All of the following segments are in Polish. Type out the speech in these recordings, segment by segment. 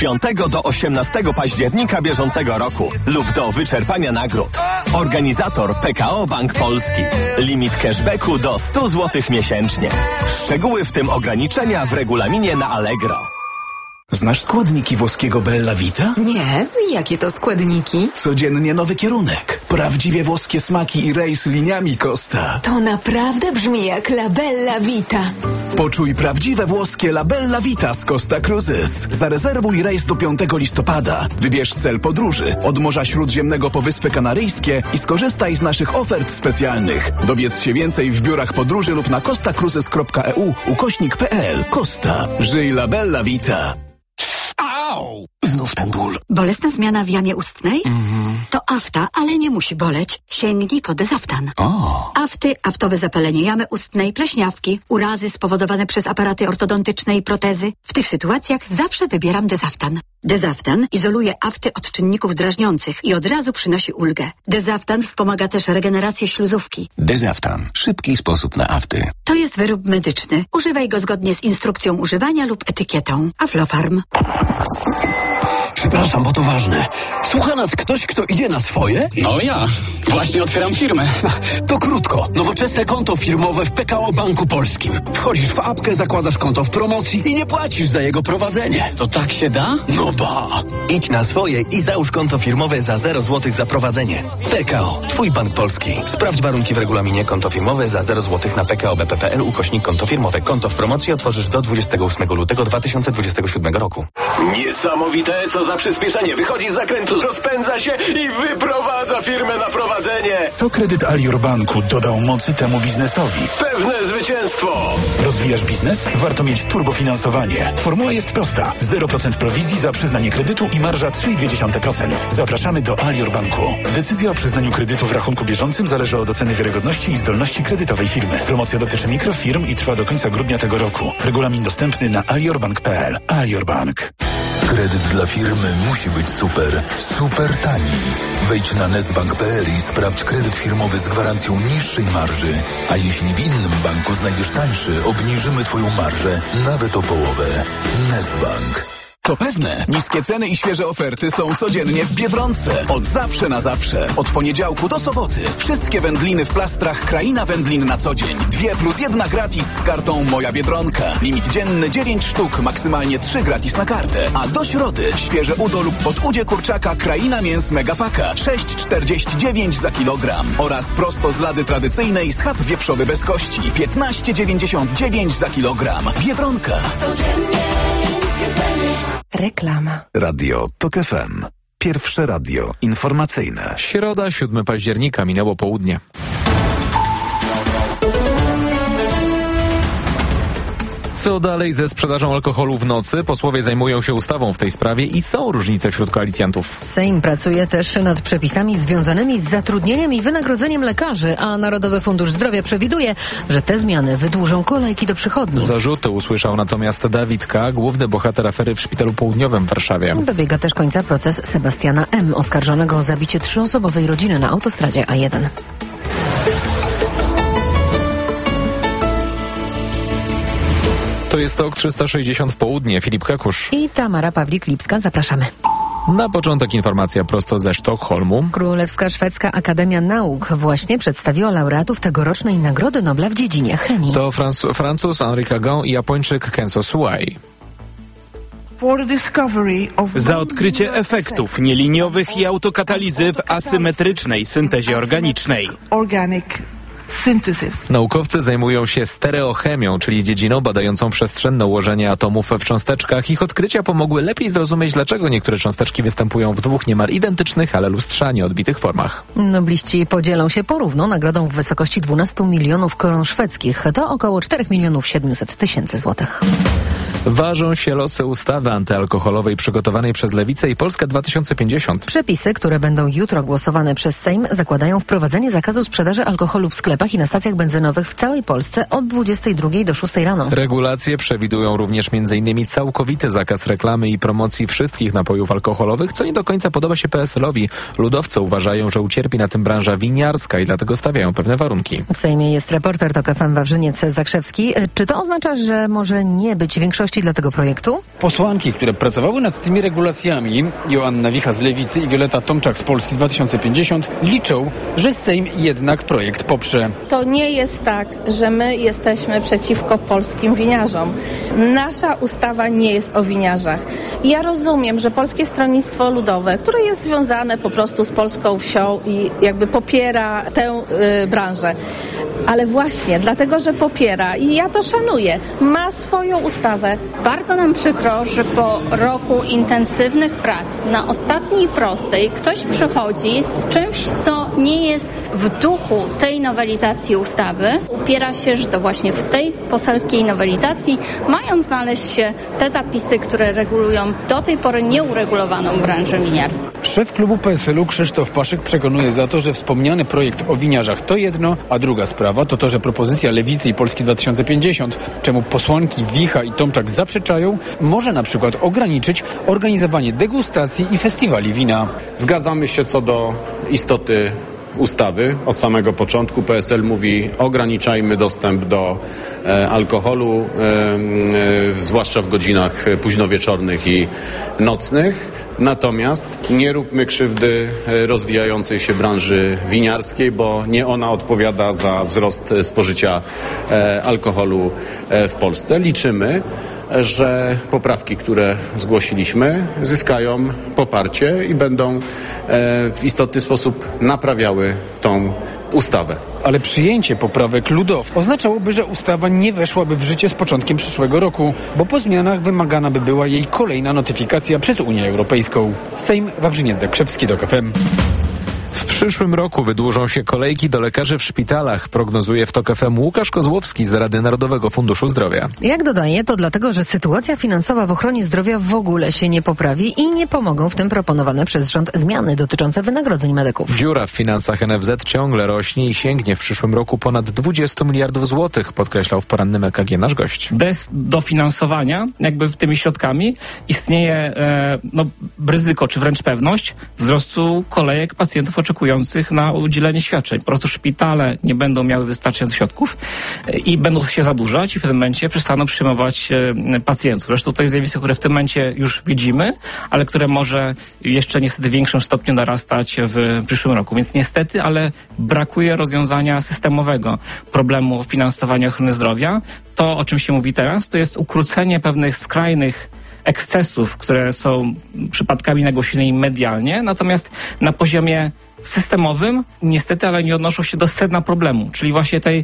5 do 18 października bieżącego roku lub do wyczerpania nagród. Organizator PKO Bank Polski. Limit cashbacku do 100 zł miesięcznie. Szczegóły, w tym ograniczenia, w regulaminie na Allegro. Znasz składniki włoskiego Bella Vita? Nie, jakie to składniki? Codziennie nowy kierunek. Prawdziwie włoskie smaki i rejs liniami Costa. To naprawdę brzmi jak La Bella Vita. Poczuj prawdziwe włoskie La Bella Vita z Costa Cruises. Zarezerwuj rejs do 5 listopada. Wybierz cel podróży od Morza Śródziemnego po Wyspy Kanaryjskie i skorzystaj z naszych ofert specjalnych. Dowiedz się więcej w biurach podróży lub na costacruises.eu/pl. Costa. Żyj La Bella Vita. Au! Znów ten ból. Bolesna zmiana w jamie ustnej? To afta, ale nie musi boleć. Sięgnij po Dezaftan. Afty, aftowe zapalenie jamy ustnej, pleśniawki, urazy spowodowane przez aparaty ortodontyczne i protezy. W tych sytuacjach zawsze wybieram Dezaftan. Dezaftan izoluje afty od czynników drażniących i od razu przynosi ulgę. Dezaftan wspomaga też regenerację śluzówki. Dezaftan. Szybki sposób na afty. To jest wyrób medyczny. Używaj go zgodnie z instrukcją używania lub etykietą. Aflofarm. Przepraszam, bo to ważne. Słucha nas ktoś, kto idzie na swoje? No ja. Właśnie otwieram firmę. To krótko. Nowoczesne konto firmowe w PKO Banku Polskim. Wchodzisz w apkę, zakładasz konto w promocji i nie płacisz za jego prowadzenie. To tak się da? No ba! Idź na swoje i załóż konto firmowe za 0 zł za prowadzenie. PKO. Twój bank polski. Sprawdź warunki w regulaminie. Konto firmowe za 0 zł na pkobp.pl/konto firmowe. Konto w promocji otworzysz do 28 lutego 2027 roku. Niesamowite, co za przyspieszenie. Wychodzi z zakrętu, rozpędza się i wyprowadza firmę na prowadzenie. To kredyt Alior Banku dodał mocy temu biznesowi. Pewne zwycięstwo. Rozwijasz biznes? Warto mieć turbofinansowanie. Formuła jest prosta. 0% prowizji za przyznanie kredytu i marża 3,2%. Zapraszamy do Alior Banku. Decyzja o przyznaniu kredytu w rachunku bieżącym zależy od oceny wiarygodności i zdolności kredytowej firmy. Promocja dotyczy mikrofirm i trwa do końca grudnia tego roku. Regulamin dostępny na aliorbank.pl. Alior Bank. Kredyt dla firmy musi być super, super tani. Wejdź na nestbank.pl i sprawdź kredyt firmowy z gwarancją niższej marży. A jeśli w innym banku znajdziesz tańszy, obniżymy Twoją marżę nawet o połowę. Nestbank. To pewne. Niskie ceny i świeże oferty są codziennie w Biedronce. Od zawsze na zawsze. Od poniedziałku do soboty. Wszystkie wędliny w plastrach Kraina Wędlin na co dzień. 2+1 gratis z kartą Moja Biedronka. Limit dzienny 9 sztuk, maksymalnie 3 gratis na kartę. A do środy świeże udo lub podudzie kurczaka Kraina Mięs Megapaka. 6,49 za kilogram. Oraz prosto z lady tradycyjnej schab wieprzowy bez kości. 15,99 za kilogram. Biedronka. Codziennie niskie ceny. Reklama. Radio TOK FM. Pierwsze radio informacyjne. Środa, 7 października, minęło południe. Co dalej ze sprzedażą alkoholu w nocy? Posłowie zajmują się ustawą w tej sprawie i są różnice wśród koalicjantów. Sejm pracuje też nad przepisami związanymi z zatrudnieniem i wynagrodzeniem lekarzy, a Narodowy Fundusz Zdrowia przewiduje, że te zmiany wydłużą kolejki do przychodni. Zarzuty usłyszał natomiast Dawid K., główny bohater afery w Szpitalu Południowym w Warszawie. Dobiega też końca proces Sebastiana M., oskarżonego o zabicie 3-osobowej rodziny na autostradzie A1. To jest TOK 360 w południe. Filip Kakusz i Tamara Pawlik-Lipska. Zapraszamy. Na początek informacja prosto ze Sztokholmu. Królewska Szwedzka Akademia Nauk właśnie przedstawiła laureatów tegorocznej Nagrody Nobla w dziedzinie chemii. To Francuz Henri Cagon i Japończyk Kenzo Suai. Za odkrycie efektów nieliniowych i autokatalizy w asymetrycznej syntezie organicznej. Naukowcy zajmują się stereochemią, czyli dziedziną badającą przestrzenne ułożenie atomów w cząsteczkach. Ich odkrycia pomogły lepiej zrozumieć, dlaczego niektóre cząsteczki występują w dwóch niemal identycznych, ale lustrzanie odbitych formach. Nobliści podzielą się porówno nagrodą w wysokości 12 milionów koron szwedzkich. To około 4 700 000 złotych. Ważą się losy ustawy antyalkoholowej przygotowanej przez Lewicę i Polskę 2050. Przepisy, które będą jutro głosowane przez Sejm, zakładają wprowadzenie zakazu sprzedaży alkoholu w sklepach i na stacjach benzynowych w całej Polsce od 22 do 6 rano. Regulacje przewidują również m.in. całkowity zakaz reklamy i promocji wszystkich napojów alkoholowych, co nie do końca podoba się PSL-owi. Ludowcy uważają, że ucierpi na tym branża winiarska i dlatego stawiają pewne warunki. W Sejmie jest reporter TOK FM Wawrzyniec Zakrzewski. Czy to oznacza, że może nie być większości wartości dla tego projektu? Posłanki, które pracowały nad tymi regulacjami, Joanna Wicha z Lewicy i Wioleta Tomczak z Polski 2050, liczą, że Sejm jednak projekt poprze. To nie jest tak, że my jesteśmy przeciwko polskim winiarzom. Nasza ustawa nie jest o winiarzach. Ja rozumiem, że Polskie Stronnictwo Ludowe, które jest związane po prostu z polską wsią i jakby popiera tę branżę. Ale właśnie dlatego, że popiera i ja to szanuję, ma swoją ustawę. Bardzo nam przykro, że po roku intensywnych prac na ostatniej prostej ktoś przychodzi z czymś, co nie jest w duchu tej nowelizacji ustawy. Upiera się, że to właśnie w tej poselskiej nowelizacji mają znaleźć się te zapisy, które regulują do tej pory nieuregulowaną branżę winiarską. Szef klubu PSL-u Krzysztof Paszyk przekonuje za to, że wspomniany projekt o winiarzach to jedno, a druga sprawa to, że propozycja Lewicy i Polski 2050, czemu posłanki Wicha i Tomczak zaprzeczają, może na przykład ograniczyć organizowanie degustacji i festiwali wina. Zgadzamy się co do istoty ustawy. Od samego początku PSL mówi: ograniczajmy dostęp do alkoholu, zwłaszcza w godzinach późnowieczornych i nocnych. Natomiast nie róbmy krzywdy rozwijającej się branży winiarskiej, bo nie ona odpowiada za wzrost spożycia alkoholu w Polsce. Liczymy, że poprawki, które zgłosiliśmy, zyskają poparcie i będą w istotny sposób naprawiały tą ustawę. Ale przyjęcie poprawek LUDOW oznaczałoby, że ustawa nie weszłaby w życie z początkiem przyszłego roku, bo po zmianach wymagana by była jej kolejna notyfikacja przez Unię Europejską. Sejm, Wawrzyniec-Zakrzewski, TOK FM. W przyszłym roku wydłużą się kolejki do lekarzy w szpitalach, prognozuje w TOK FM Łukasz Kozłowski z Rady Narodowego Funduszu Zdrowia. Jak dodaje, to dlatego, że sytuacja finansowa w ochronie zdrowia w ogóle się nie poprawi i nie pomogą w tym proponowane przez rząd zmiany dotyczące wynagrodzeń medyków. Dziura w finansach NFZ ciągle rośnie i sięgnie w przyszłym roku ponad 20 miliardów złotych, podkreślał w porannym EKG nasz gość. Bez dofinansowania, jakby tymi środkami, istnieje ryzyko, czy wręcz pewność wzrostu kolejek pacjentów oczekujących na udzielenie świadczeń. Po prostu szpitale nie będą miały wystarczających środków i będą się zadłużać i w tym momencie przestaną przyjmować pacjentów. Zresztą to jest zjawisko, które w tym momencie już widzimy, ale które może jeszcze niestety w większym stopniu narastać w przyszłym roku. Więc niestety, ale brakuje rozwiązania systemowego problemu finansowania ochrony zdrowia. To, o czym się mówi teraz, to jest ukrócenie pewnych skrajnych ekscesów, które są przypadkami nagłośnionymi medialnie, natomiast na poziomie systemowym niestety, ale nie odnoszą się do sedna problemu, czyli właśnie tej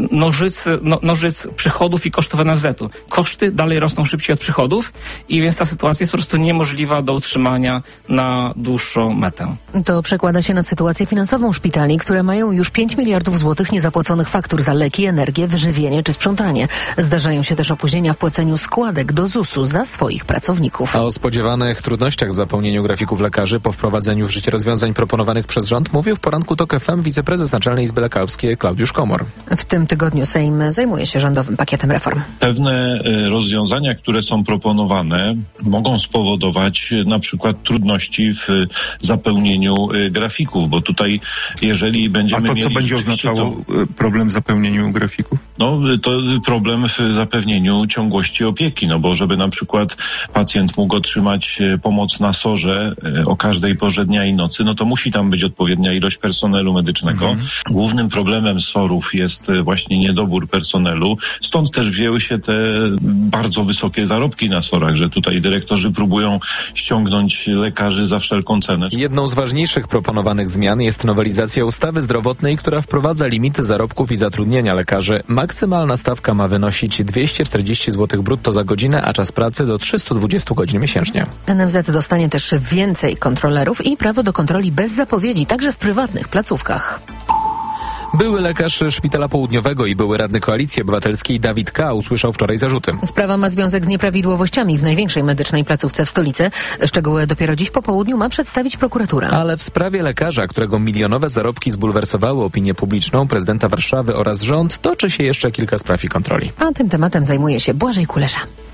nożyc przychodów i kosztów NFZ-u. Koszty dalej rosną szybciej od przychodów i więc ta sytuacja jest po prostu niemożliwa do utrzymania na dłuższą metę. To przekłada się na sytuację finansową szpitali, które mają już 5 miliardów złotych niezapłaconych faktur za leki, energię, wyżywienie czy sprzątanie. Zdarzają się też opóźnienia w płaceniu składek do ZUS-u za swoich pracowników. A o spodziewanych trudnościach w zapełnieniu grafików lekarzy po wprowadzeniu w życie rozwiązań proponowanych przez rząd mówił w poranku TOK FM wiceprezes Naczelnej Izby Lekarskiej Klaudiusz Komor. W tym tygodniu Sejm zajmuje się rządowym pakietem reform. Pewne rozwiązania, które są proponowane, mogą spowodować na przykład trudności w zapełnieniu grafików, bo tutaj jeżeli będziemy mieli... A to co będzie oznaczało problem w zapełnieniu grafików? No to problem w zapewnieniu ciągłości opieki, no bo żeby na przykład pacjent mógł otrzymać pomoc na SOR-ze o każdej porze dnia i nocy, no to musi tam być odpowiednia ilość personelu medycznego. Głównym problemem SOR-ów jest właśnie niedobór personelu, stąd też wzięły się te bardzo wysokie zarobki na SOR-ach, że tutaj dyrektorzy próbują ściągnąć lekarzy za wszelką cenę. Jedną z ważniejszych proponowanych zmian jest nowelizacja ustawy zdrowotnej, która wprowadza limity zarobków i zatrudnienia lekarzy. Maksymalna stawka ma wynosić 240 zł brutto za godzinę, a czas pracy do 320 godzin miesięcznie. NFZ dostanie też więcej kontrolerów i prawo do kontroli bez zapowiedzi, także w prywatnych placówkach. Były lekarz Szpitala Południowego i były radny Koalicji Obywatelskiej Dawid K. usłyszał wczoraj zarzuty. Sprawa ma związek z nieprawidłowościami w największej medycznej placówce w stolicy. Szczegóły dopiero dziś po południu ma przedstawić prokuratura. Ale w sprawie lekarza, którego milionowe zarobki zbulwersowały opinię publiczną, prezydenta Warszawy oraz rząd, toczy się jeszcze kilka spraw i kontroli. A tym tematem zajmuje się Błażej Kulesza.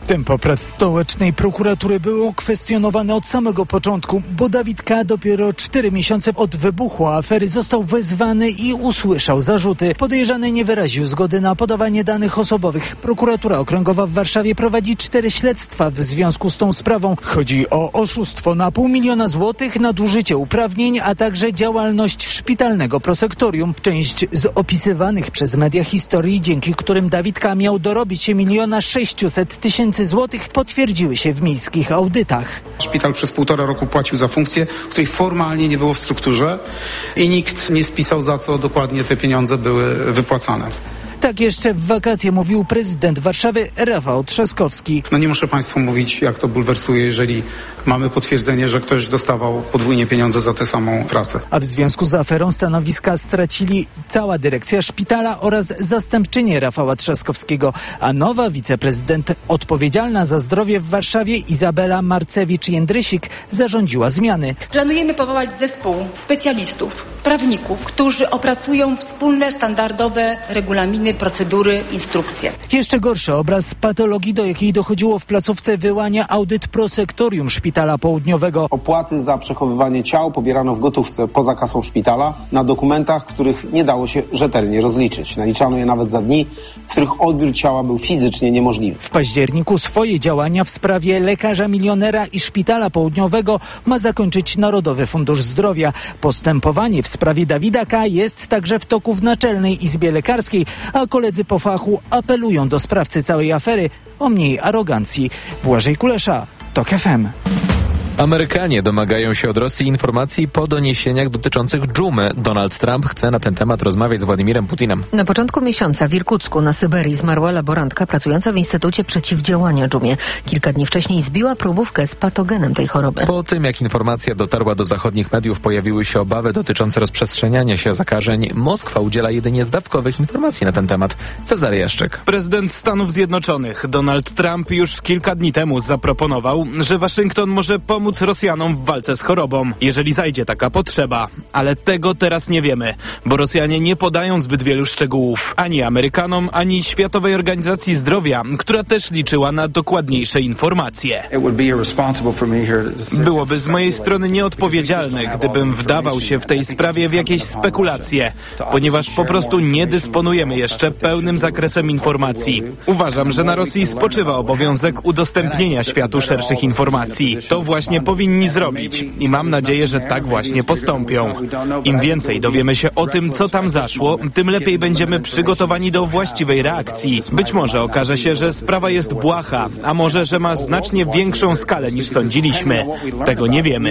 Tempo prac stołecznej prokuratury było kwestionowane od samego początku, bo Dawid K. dopiero 4 miesiące od wybuchu afery został wezwany i usłyszał zarzuty. Podejrzany nie wyraził zgody na podawanie danych osobowych. Prokuratura Okręgowa w Warszawie prowadzi 4 śledztwa w związku z tą sprawą. Chodzi o oszustwo na 500 000 złotych, nadużycie uprawnień, a także działalność szpitalnego prosektorium. Część z opisywanych przez media historii, dzięki którym Dawid K. miał dorobić się 1 600 000 złotych, potwierdziły się w miejskich audytach. Szpital przez 1,5 roku płacił za funkcję, której formalnie nie było w strukturze i nikt nie spisał, za co dokładnie te pieniądze były wypłacane. Tak jeszcze w wakacje mówił prezydent Warszawy Rafał Trzaskowski. Nie muszę Państwu mówić, jak to bulwersuje, jeżeli mamy potwierdzenie, że ktoś dostawał podwójnie pieniądze za tę samą pracę. A w związku z aferą stanowiska stracili cała dyrekcja szpitala oraz zastępczynie Rafała Trzaskowskiego, a nowa wiceprezydent odpowiedzialna za zdrowie w Warszawie Izabela Marcewicz-Jędrysik zarządziła zmiany. Planujemy powołać zespół specjalistów, prawników, którzy opracują wspólne, standardowe regulaminy, procedury, instrukcje. Jeszcze gorszy obraz patologii, do jakiej dochodziło w placówce, wyłania audyt prosektorium Szpitala Południowego. Opłaty za przechowywanie ciał pobierano w gotówce poza kasą szpitala na dokumentach, których nie dało się rzetelnie rozliczyć. Naliczano je nawet za dni, w których odbiór ciała był fizycznie niemożliwy. W październiku swoje działania w sprawie lekarza milionera i Szpitala Południowego ma zakończyć Narodowy Fundusz Zdrowia. Postępowanie w sprawie Dawida K. jest także w toku w Naczelnej Izbie Lekarskiej, a koledzy po fachu apelują do sprawcy całej afery o mniej arogancji. Błażej Kulesza, TOK FM. Amerykanie domagają się od Rosji informacji po doniesieniach dotyczących dżumy. Donald Trump chce na ten temat rozmawiać z Władimirem Putinem. Na początku miesiąca w Irkucku na Syberii zmarła laborantka pracująca w Instytucie Przeciwdziałania dżumie. Kilka dni wcześniej zbiła próbówkę z patogenem tej choroby. Po tym, jak informacja dotarła do zachodnich mediów, pojawiły się obawy dotyczące rozprzestrzeniania się zakażeń. Moskwa udziela jedynie zdawkowych informacji na ten temat. Cezary Jaszczyk. Prezydent Stanów Zjednoczonych Donald Trump już kilka dni temu zaproponował, że Waszyngton może pomóc Rosjanom w walce z chorobą, jeżeli zajdzie taka potrzeba. Ale tego teraz nie wiemy, bo Rosjanie nie podają zbyt wielu szczegółów. Ani Amerykanom, ani Światowej Organizacji Zdrowia, która też liczyła na dokładniejsze informacje. Byłoby z mojej strony nieodpowiedzialne, gdybym wdawał się w tej sprawie w jakieś spekulacje, ponieważ po prostu nie dysponujemy jeszcze pełnym zakresem informacji. Uważam, że na Rosji spoczywa obowiązek udostępnienia światu szerszych informacji. To właśnie powinni zrobić i mam nadzieję, że tak właśnie postąpią. Im więcej dowiemy się o tym, co tam zaszło, tym lepiej będziemy przygotowani do właściwej reakcji. Być może okaże się, że sprawa jest błaha, a może, że ma znacznie większą skalę niż sądziliśmy. Tego nie wiemy.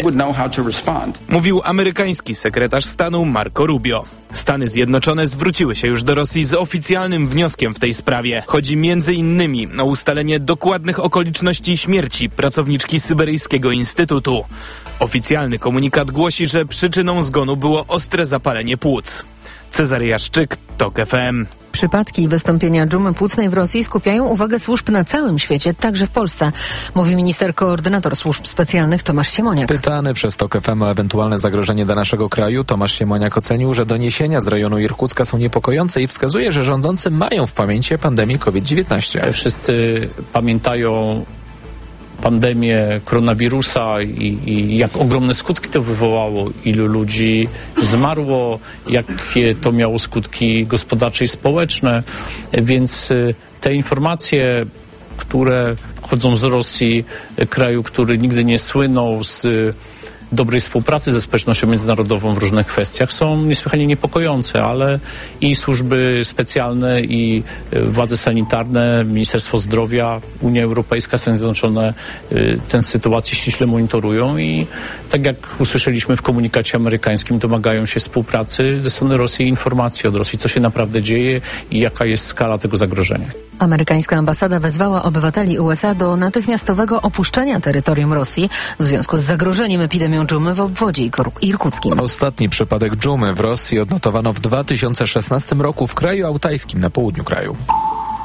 Mówił amerykański sekretarz stanu Marco Rubio. Stany Zjednoczone zwróciły się już do Rosji z oficjalnym wnioskiem w tej sprawie. Chodzi m.in. o ustalenie dokładnych okoliczności śmierci pracowniczki Syberyjskiego Instytutu. Oficjalny komunikat głosi, że przyczyną zgonu było ostre zapalenie płuc. Cezary Jaszczyk, TOK FM. Przypadki wystąpienia dżumy płucnej w Rosji skupiają uwagę służb na całym świecie, także w Polsce, mówi minister koordynator służb specjalnych Tomasz Siemoniak. Pytany przez TOK FM o ewentualne zagrożenie dla naszego kraju, Tomasz Siemoniak ocenił, że doniesienia z rejonu Irkucka są niepokojące i wskazuje, że rządzący mają w pamięci pandemię COVID-19. Wszyscy pamiętają pandemię koronawirusa i jak ogromne skutki to wywołało, ilu ludzi zmarło, jakie to miało skutki gospodarcze i społeczne, więc te informacje, które chodzą z Rosji, kraju, który nigdy nie słynął z dobrej współpracy ze społecznością międzynarodową w różnych kwestiach, są niesłychanie niepokojące, ale i służby specjalne, i władze sanitarne, Ministerstwo Zdrowia, Unia Europejska, Stany Zjednoczone tę sytuację ściśle monitorują i tak jak usłyszeliśmy w komunikacie amerykańskim, domagają się współpracy ze strony Rosji i informacji od Rosji, co się naprawdę dzieje i jaka jest skala tego zagrożenia. Amerykańska ambasada wezwała obywateli USA do natychmiastowego opuszczenia terytorium Rosji w związku z zagrożeniem epidemią dżumy w obwodzie irkuckim. Ostatni przypadek dżumy w Rosji odnotowano w 2016 roku w kraju altajskim na południu kraju.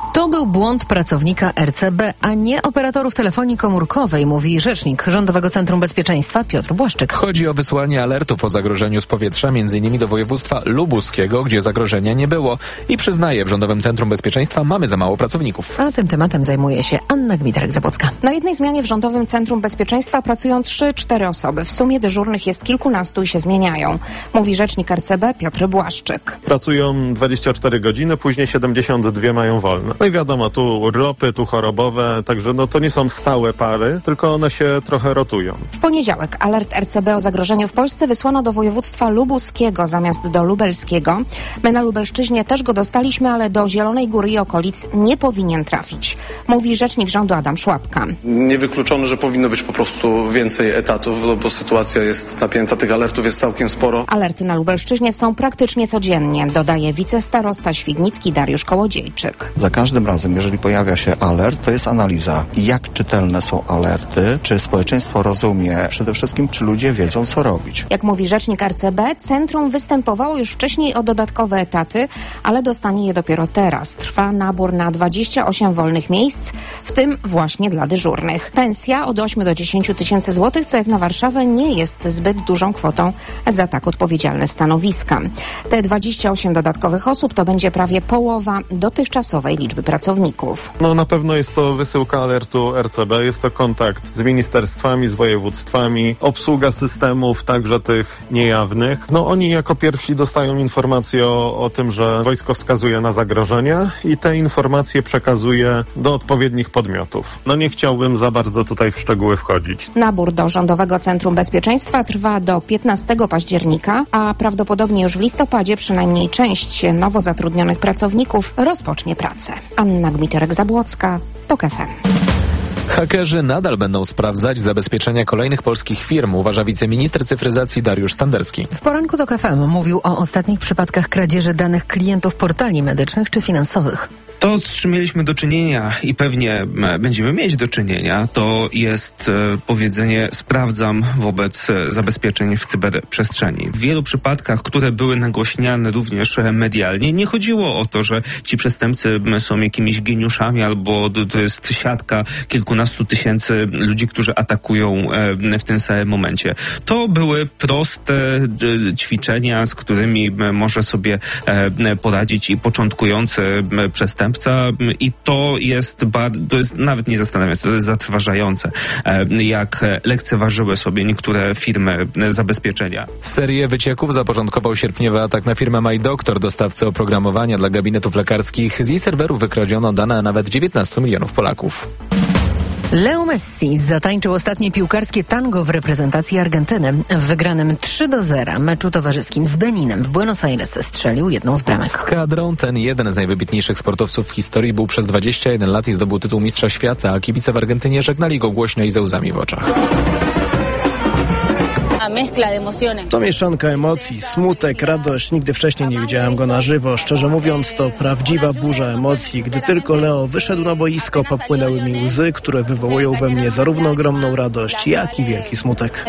To był błąd pracownika RCB, a nie operatorów telefonii komórkowej, mówi rzecznik Rządowego Centrum Bezpieczeństwa Piotr Błaszczyk. Chodzi o wysłanie alertów o zagrożeniu z powietrza, m.in. do województwa lubuskiego, gdzie zagrożenia nie było. I przyznaje, w Rządowym Centrum Bezpieczeństwa mamy za mało pracowników. A tym tematem zajmuje się Anna Gmitarek-Zabłocka. Na jednej zmianie w Rządowym Centrum Bezpieczeństwa pracują 3-4 osoby. W sumie dyżurnych jest kilkunastu i się zmieniają, mówi rzecznik RCB Piotr Błaszczyk. Pracują 24 godziny, później 72 mają wolne. No i wiadomo, tu urlopy, tu chorobowe, także to nie są stałe pary, tylko one się trochę rotują. W poniedziałek alert RCB o zagrożeniu w Polsce wysłano do województwa lubuskiego zamiast do lubelskiego. My na Lubelszczyźnie też go dostaliśmy, ale do Zielonej Góry i okolic nie powinien trafić, mówi rzecznik rządu Adam Szłapka. Niewykluczone, że powinno być po prostu więcej etatów, bo sytuacja jest napięta, tych alertów jest całkiem sporo. Alerty na Lubelszczyźnie są praktycznie codziennie, dodaje wicestarosta świdnicki Dariusz Kołodziejczyk. Za każdym razem, jeżeli pojawia się alert, to jest analiza, jak czytelne są alerty, czy społeczeństwo rozumie, przede wszystkim, czy ludzie wiedzą, co robić. Jak mówi rzecznik RCB, centrum występowało już wcześniej o dodatkowe etaty, ale dostanie je dopiero teraz. Trwa nabór na 28 wolnych miejsc, w tym właśnie dla dyżurnych. Pensja od 8 do 10 tysięcy złotych, co jak na Warszawę nie jest zbyt dużą kwotą za tak odpowiedzialne stanowiska. Te 28 dodatkowych osób to będzie prawie połowa dotychczasowej liczby pracowników. Na pewno jest to wysyłka alertu RCB, jest to kontakt z ministerstwami, z województwami, obsługa systemów, także tych niejawnych. Oni jako pierwsi dostają informacje o tym, że wojsko wskazuje na zagrożenie i te informacje przekazuje do odpowiednich podmiotów. Nie chciałbym za bardzo tutaj w szczegóły wchodzić. Nabór do Rządowego Centrum Bezpieczeństwa trwa do 15 października, a prawdopodobnie już w listopadzie przynajmniej część nowo zatrudnionych pracowników rozpocznie pracę. Anna Gmitarek-Zabłocka, TOK FM. Hakerzy nadal będą sprawdzać zabezpieczenia kolejnych polskich firm, uważa wiceminister cyfryzacji Dariusz Standerski. W poranku TOK FM mówił o ostatnich przypadkach kradzieży danych klientów portali medycznych czy finansowych. To, z czym mieliśmy do czynienia i pewnie będziemy mieć do czynienia, to jest powiedzenie sprawdzam wobec zabezpieczeń w cyberprzestrzeni. W wielu przypadkach, które były nagłośniane również medialnie, nie chodziło o to, że ci przestępcy są jakimiś geniuszami albo to jest siatka kilkunastu tysięcy ludzi, którzy atakują w tym samym momencie. To były proste ćwiczenia, z którymi może sobie poradzić i początkujący przestępca. I to jest nawet nie zastanawiające, to jest zatrważające, jak lekceważyły sobie niektóre firmy zabezpieczenia. Serię wycieków zaporządkował sierpniowy atak na firmę MyDoctor, dostawcę oprogramowania dla gabinetów lekarskich. Z jej serwerów wykradziono dane nawet 19 milionów Polaków. Leo Messi zatańczył ostatnie piłkarskie tango w reprezentacji Argentyny. W wygranym 3-0 meczu towarzyskim z Beninem w Buenos Aires strzelił jedną z bramek. Z kadrą ten jeden z najwybitniejszych sportowców w historii był przez 21 lat i zdobył tytuł mistrza świata, a kibice w Argentynie żegnali go głośno i ze łzami w oczach. To mieszanka emocji, smutek, radość. Nigdy wcześniej nie widziałem go na żywo. Szczerze mówiąc, to prawdziwa burza emocji. Gdy tylko Leo wyszedł na boisko, popłynęły mi łzy, które wywołują we mnie zarówno ogromną radość, jak i wielki smutek.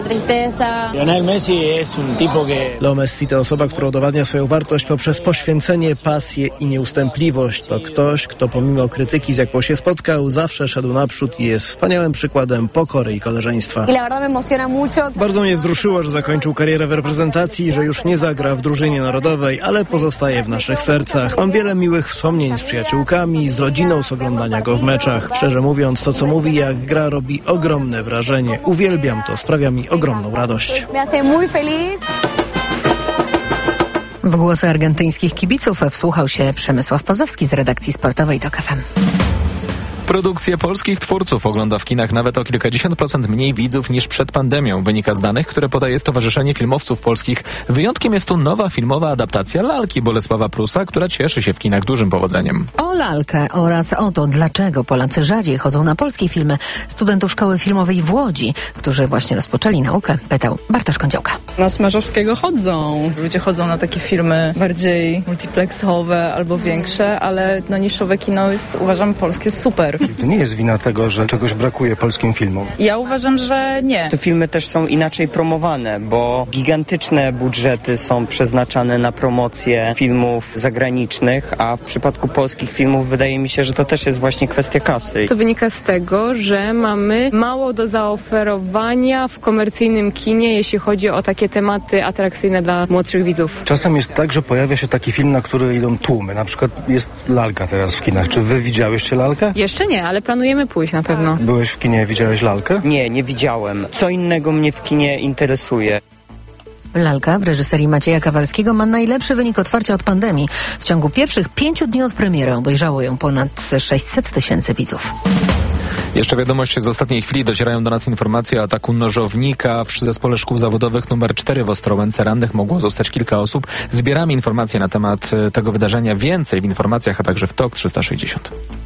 Leo Messi to osoba, która udowadnia swoją wartość poprzez poświęcenie, pasję i nieustępliwość. To ktoś, kto pomimo krytyki, z jaką się spotkał, zawsze szedł naprzód i jest wspaniałym przykładem pokory i koleżeństwa. Bardzo mnie wzruszyło, że zakończył karierę w reprezentacji i że już nie zagra w drużynie narodowej, ale pozostaje w naszych sercach. Mam wiele miłych wspomnień z przyjaciółkami, z rodziną, z oglądania go w meczach. Szczerze mówiąc, to co mówi, jak gra, robi ogromne wrażenie. Uwielbiam to, sprawia mi ogromną radość. W głosy argentyńskich kibiców wsłuchał się Przemysław Pozowski z redakcji sportowej TOK FM. Produkcję polskich twórców ogląda w kinach nawet o kilkadziesiąt procent mniej widzów niż przed pandemią. Wynika z danych, które podaje Stowarzyszenie Filmowców Polskich. Wyjątkiem jest tu nowa filmowa adaptacja Lalki Bolesława Prusa, która cieszy się w kinach dużym powodzeniem. O Lalkę oraz o to, dlaczego Polacy rzadziej chodzą na polskie filmy, studentów Szkoły Filmowej w Łodzi, którzy właśnie rozpoczęli naukę, pytał Bartosz Kądziołka. Na Smarzowskiego chodzą. Ludzie chodzą na takie filmy bardziej multiplexowe albo większe, ale niszowe kino jest, uważam, polskie super. To nie jest wina tego, że czegoś brakuje polskim filmom. Ja uważam, że nie. Te filmy też są inaczej promowane, bo gigantyczne budżety są przeznaczane na promocję filmów zagranicznych, a w przypadku polskich filmów wydaje mi się, że to też jest właśnie kwestia kasy. To wynika z tego, że mamy mało do zaoferowania w komercyjnym kinie, jeśli chodzi o takie tematy atrakcyjne dla młodszych widzów. Czasem jest tak, że pojawia się taki film, na który idą tłumy. Na przykład jest Lalka teraz w kinach. Czy wy widziałyście Lalkę? Jeszcze nie, ale planujemy pójść na pewno. Byłeś w kinie, widziałeś Lalkę? Nie widziałem. Co innego mnie w kinie interesuje. Lalka w reżyserii Macieja Kawalskiego ma najlepszy wynik otwarcia od pandemii. W ciągu pierwszych 5 dni od premiery obejrzało ją ponad 600 000 widzów. Jeszcze wiadomość z ostatniej chwili. Docierają do nas informacje o ataku nożownika w zespole szkół zawodowych nr 4 w Ostrołęce. Rannych mogło zostać kilka osób. Zbieramy informacje na temat tego wydarzenia. Więcej w informacjach, a także w TOK 360.